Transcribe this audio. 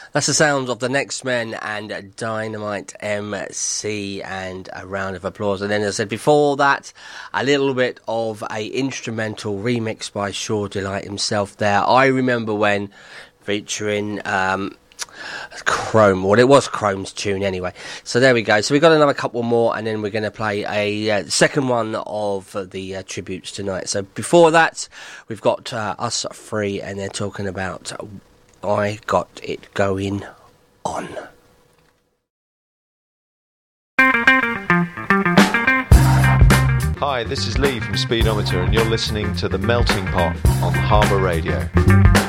That's the sounds of the Next Men and Dynamite MC, and a round of applause. And then, as I said before that, a little bit of a instrumental remix by Sure Delight himself there. I Remember When, featuring Chrome. Well, it was Chrome's tune anyway. So there we go. So we've got another couple more, and then we're going to play a second one of the tributes tonight. So before that, we've got Us Free, and they're talking about I Got It Going On. Hi, this is Lee from Speedometer, and you're listening to The Melting Pot on Harbour Radio.